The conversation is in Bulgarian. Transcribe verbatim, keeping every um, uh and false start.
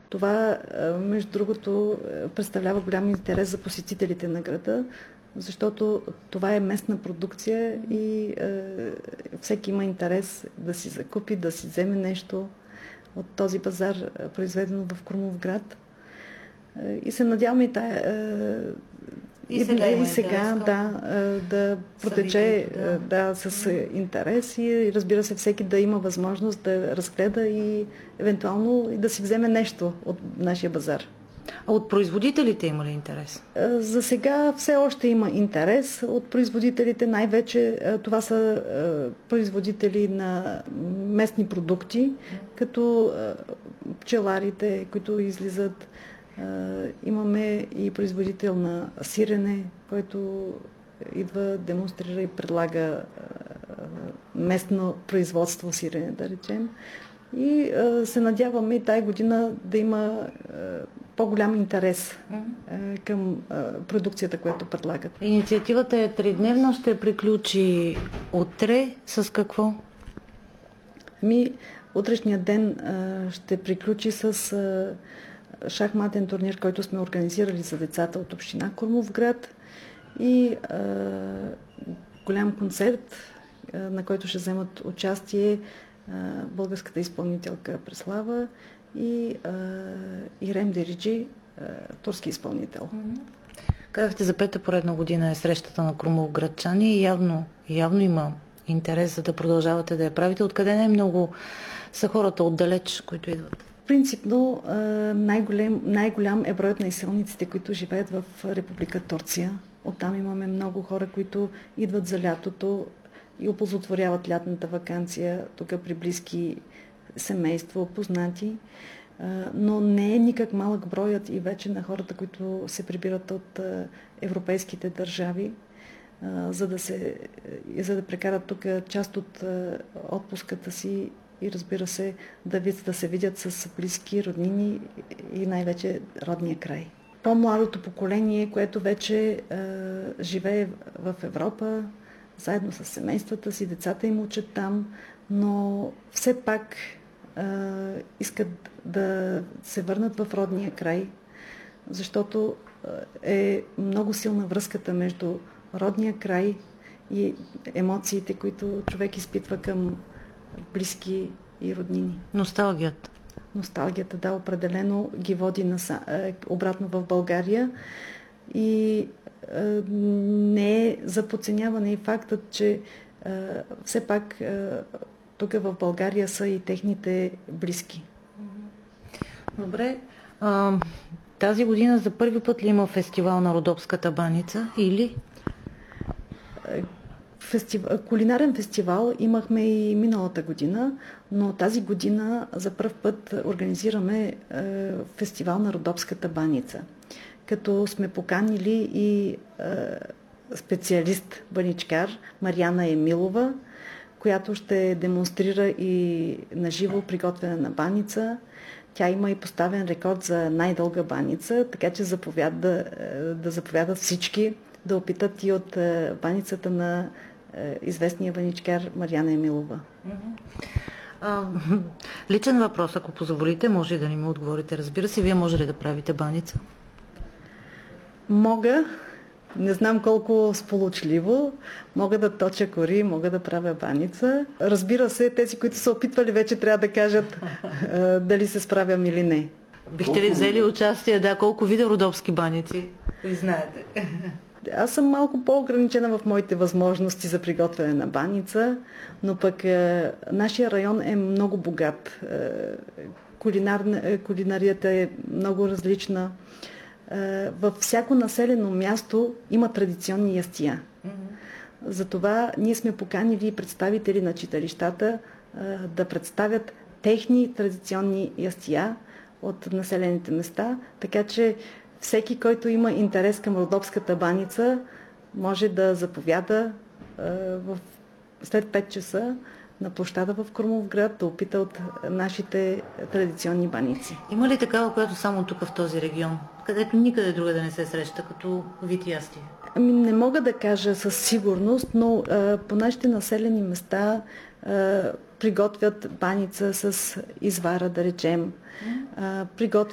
Това, между другото, представлява голям интерес за посетителите на града, защото това е местна продукция и е, всеки има интерес да си закупи, да си вземе нещо от този пазар, произведено в Крумовград. Е, и се надяваме и тая... Е, и сега, и, и сега да, да протече да. Да, с интерес и разбира се всеки да има възможност да разгледа и евентуално и да си вземе нещо от нашия базар. А от производителите има ли интерес? За сега все още има интерес от производителите. Най-вече това са производители на местни продукти, като пчеларите, които излизат. Имаме и производител на сирене, който идва, демонстрира и предлага местно производство сирене, да речем. И се надяваме и тая година да има по-голям интерес mm-hmm. към продукцията, която предлагат. Инициативата е тридневна, ще приключи утре. С какво? Ми, утрешния ден ще приключи с шахматен турнир, който сме организирали за децата от община Крумовград и голям концерт, на който ще вземат участие българската изпълнителка Преслава и а, Ирем Дериджи, а, турски изпълнител. Mm-hmm. Казахте, за пета поредна година е срещата на крумовградчани и явно, явно има интерес за да продължавате да я правите. Откъде най-много са хората отдалеч, които идват? Принципно най-голям, най-голям е броят на изселниците, които живеят в Република Турция. Оттам имаме много хора, които идват за лятото и оползотворяват лятната ваканция тук при близки семейства, познати. Но не е никак малък броят и вече на хората, които се прибират от европейските държави, за да, се, за да прекарат тук част от отпуската си и разбира се да, да се видят с близки, роднини и най-вече родния край. По-младото поколение, което вече е, живее в Европа, заедно с семействата си, децата им учат там, но все пак е, искат да се върнат в родния край, защото е много силна връзката между родния край и емоциите, които човек изпитва към близки и роднини. Носталгията. Носталгията, да, определено ги води наса, обратно в България и е, не е за подценяване и фактът, че е, все пак е, тук в България са и техните близки. Добре. А, тази година за първи път ли има фестивал на Родопската баница или? Фестивал, кулинарен фестивал имахме и миналата година, но тази година за пръв път организираме е, фестивал на Родопската баница, като сме поканили и е, специалист баничкар Мариана Емилова, която ще демонстрира и наживо приготвяне на баница. Тя има и поставен рекорд за най-дълга баница, така че заповяда, да заповядат всички да опитат и от баницата на известния баничкар Мариана Емилова. А, личен въпрос, ако позволите, може и да не ми отговорите. Разбира се, вие може ли да правите баница? Мога. Не знам колко сполучливо. Мога да точа кори, мога да правя баница. Разбира се, тези, които са опитвали, вече трябва да кажат а, дали се справям или не. Бихте ли взели участие? Да, колко вида родопски баници? Ви знаете. Аз съм малко по-ограничена в моите възможности за приготвяне на баница, но пък е, нашия район е много богат. Е, кулинар, е, кулинарията е много различна. Е, във всяко населено място има традиционни ястия. Mm-hmm. Затова ние сме поканили представители на читалищата е, да представят техни традиционни ястия от населените места, така че всеки, който има интерес към Родопската баница, може да заповяда е, в, след пет часа на площада в Крумовград да опита от нашите традиционни баници. Има ли такава, която само тук в този регион, където никъде друга да не се среща, като вид ястие? Ами, не мога да кажа със сигурност, но е, по нашите населени места е, приготвят баница с извара, да речем. Mm. Е, приготвят